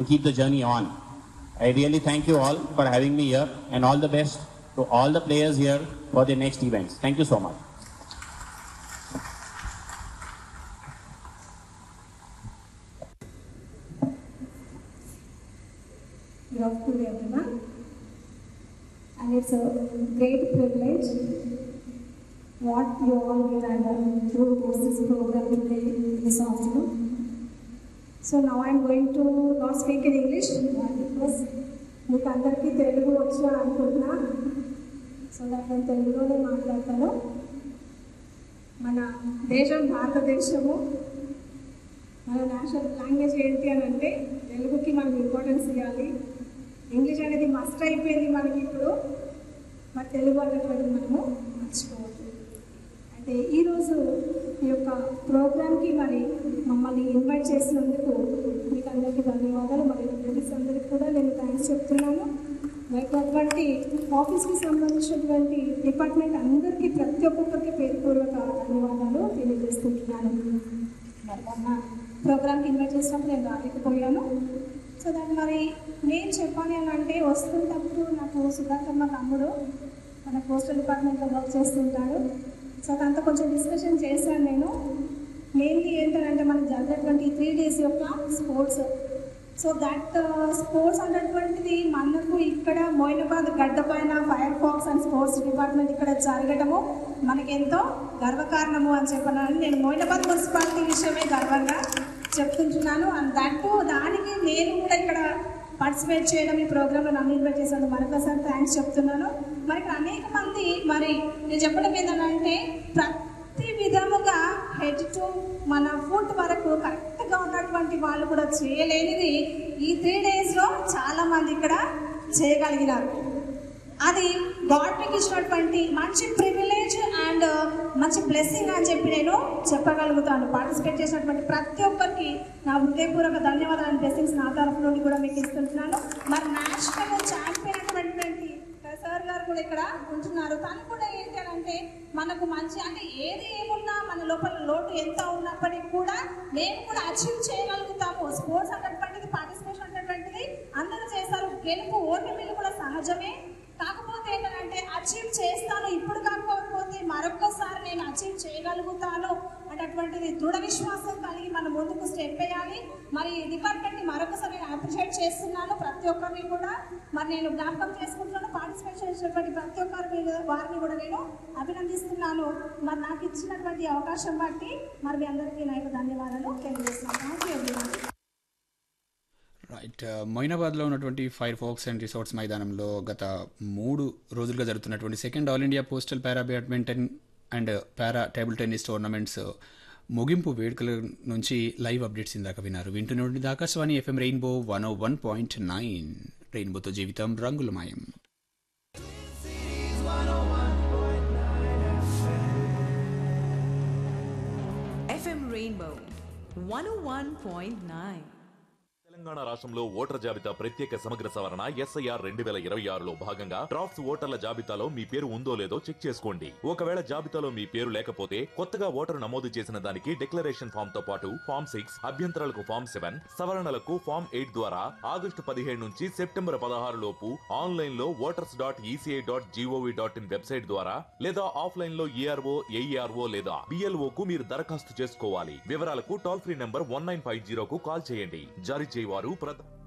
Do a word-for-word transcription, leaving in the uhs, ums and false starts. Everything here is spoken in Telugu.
keep the journey on. I really thank you all for having me here, and all the best to all the players here for their next events. Thank you so much. Good afternoon, everyone. And it's a great privilege what you all gathered to host this program today, this afternoon. So now I'm going to not speak in English because మీకు అందరికీ తెలుగు వచ్చా అనుకుంటున్నా. సో దట్ నేను తెలుగులోనే మాట్లాడతాను. మన దేశం భారతదేశము, మన నేషనల్ లాంగ్వేజ్ ఏంటి అని అంటే తెలుగుకి మనం ఇంపార్టెన్స్ ఇవ్వాలి. ఇంగ్లీష్ అనేది మస్ట్ అయిపోయింది మనకి ఇప్పుడు, మరి తెలుగు అన్నటువంటి మనము మర్చిపోవద్దు. అయితే ఈరోజు ఈ యొక్క ప్రోగ్రామ్కి మరి మమ్మల్ని ఇన్వైట్ చేసినందుకు మీకు అందరికీ ధన్యవాదాలు. మరి లేడీస్ అందరికీ కూడా నేను థ్యాంక్స్ చెప్తున్నాను. మరి అటువంటి ఆఫీస్కి సంబంధించినటువంటి డిపార్ట్మెంట్ అందరికీ ప్రతి ఒక్కొక్కరికి పేరుపూర్వక ధన్యవాదాలు తెలియజేసుకుంటున్నాను. మరి మొన్న ప్రోగ్రామ్కి ఇన్వైట్ చేసినప్పుడు నేను రాలేకపోయాను. సో దాన్ని మరి నేను చెప్పాలి అని అంటే వస్తున్నప్పుడు నాకు సుధాకర్ మా తమ్ముడు మన పోస్టల్ డిపార్ట్మెంట్లో వర్క్ చేస్తుంటాడు. సో దాంతో కొంచెం డిస్కషన్ చేశాను నేను. మెయిన్లీ ఏంటంటే మనకు జరిగినటువంటి త్రీ డేస్ యొక్క స్పోర్ట్స్. సో దట్ స్పోర్ట్స్ అనేటువంటిది మనకు ఇక్కడ మోయినాబాద్ గడ్డ పైన fire pox and sports department ఇక్కడ జరగడము మనకెంతో గర్వకారణము అని చెప్పాను. నేను మోయినాబాద్ మున్సిపాలిటీ విషయమే గర్వంగా చెప్తుంటున్నాను. అండ్ దట్ దానికి నేను కూడా ఇక్కడ పార్టిసిపేట్ చేయడం, ఈ ప్రోగ్రాంలో నన్ను ఇన్వైట్ చేసినందుకు మరొకసారి థ్యాంక్స్ చెప్తున్నాను. మరి ఇక్కడ అనేక మంది మరి నేను చెప్పడం ఏంటంటే ప్రతి విధముగా హెడ్ టు మన ఫుడ్ వరకు కరెక్ట్గా ఉన్నటువంటి వాళ్ళు కూడా చేయలేనిది ఈ త్రీ డేస్లో చాలామంది ఇక్కడ చేయగలిగినారు. అది గాడ్ మీకు ఇచ్చినటువంటి మంచి ప్రివిలేజ్ అండ్ మంచి బ్లెస్సింగ్ అని చెప్పి నేను చెప్పగలుగుతాను. పార్టిసిపేట్ చేసినటువంటి ప్రతి ఒక్కరికి నా హృదయపూర్వక ధన్యవాదాలు అండ్ బ్లెస్సింగ్స్ నా తరఫు నుండి కూడా మీకు ఇస్తుంటున్నాను. మరి నేషనల్ ఛాంపియన్ అయినటువంటి సార్ గారు కూడా ఇక్కడ ఉంటున్నారు. తను కూడా ఏంటి అని అంటే మనకు మంచి అంటే ఏది ఏమున్నా మన లోపల లోటు ఎంత ఉన్నప్పటికీ కూడా మేము కూడా అచీవ్ చేయగలుగుతాము. స్పోర్ట్స్ అనేటువంటిది, పార్టిసిపేషన్ అనేటువంటిది అందరూ చేస్తారు. గెలుపు ఓటమిలు కూడా సహజమే. కాకపోతే ఏంటంటే అచీవ్ చేస్తాను, ఇప్పుడు కాకపోతే మరొకసారి నేను అచీవ్ చేయగలుగుతాను అనేటువంటిది దృఢ విశ్వాసం కలిగి మనం ముందుకు స్టెప్ వేయాలి. మరి డిపార్ట్మెంట్ని మరొకసారి నేను అప్రిషియేట్ చేస్తున్నాను. ప్రతి ఒక్కరిని కూడా మరి నేను జ్ఞాపకం చేసుకుంటున్నాను. పార్టిసిపేట్ చేసినటువంటి ప్రతి ఒక్కరి వారిని కూడా నేను అభినందిస్తున్నాను. మరి నాకు ఇచ్చినటువంటి అవకాశం బట్టి మరి మీ అందరికీ నా యొక్క ధన్యవాదాలు తెలియజేస్తున్నాను. Thank you everyone. రైట్, మొయినాబాద్లో ఉన్నటువంటి ఫైర్ ఫాక్స్ అండ్ రిసార్ట్స్ మైదానంలో గత మూడు రోజులుగా జరుగుతున్నటువంటి second all India postal para badminton and para table tennis tournaments ముగింపు వేడుకల నుంచి లైవ్ అప్డేట్స్ ఇందాక విన్నారు. వింటున్నటువంటి ఆకాశవాణి ఎఫ్ఎం రెయిన్బో వన్ ఓ వన్ పాయింట్ నైన్. రెయిన్బోతో జీవితం రంగులమయం. ఎఫ్ఎం రెయిన్బో వన్ ఓ వన్ పాయింట్ నైన్. తెలంగాణ రాష్ట్రంలో ఓటర్ జాబితా ప్రత్యేక సమగ్ర సవరణ ఎస్ఐఆర్ రెండు వేల ఇరవై ఆరులో భాగంగా డ్రాఫ్ట్స్ ఓటర్ల జాబితాలో మీ పేరు ఉందో లేదో చెక్ చేసుకోండి. ఒకవేళ జాబితాలో మీ పేరు లేకపోతే కొత్తగా ఓటరు నమోదు చేసిన దానికి డిక్లరేషన్ ఫామ్ తో పాటు ఫామ్ సిక్స్, అభ్యంతరాలకు ఫామ్ సెవెన్, సవరణలకు ఫామ్ ఎయిట్ ద్వారా ఆగస్టు పదిహేడు నుంచి సెప్టెంబర్ పదహారు లోపు ఆన్లైన్ లో voters dot ECI dot GOV dot in website ద్వారా లేదా ఆఫ్లైన్ లో ఈఆర్ఓ, ఏఈఆర్ఓ లేదా బిఎల్ఓ కు మీరు దరఖాస్తు చేసుకోవాలి. వివరాలకు toll free number one nine five zero కు కాల్ చేయండి. జారీ వారు